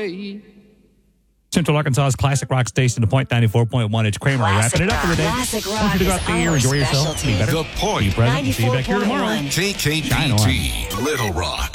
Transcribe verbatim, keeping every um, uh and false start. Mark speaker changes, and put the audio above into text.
Speaker 1: day.
Speaker 2: Central Arkansas's classic rock station, The Point ninety-four point one. It's Kramer wrapping it up for the day.
Speaker 3: Classic
Speaker 2: I
Speaker 3: rock
Speaker 2: want you to go out
Speaker 3: is
Speaker 2: there,
Speaker 3: our
Speaker 2: enjoy yourself,
Speaker 3: specialty.
Speaker 2: be better,
Speaker 4: The Point.
Speaker 2: be present, and see you back here tomorrow.
Speaker 4: K K P
Speaker 2: Shine
Speaker 4: T, Little Rock.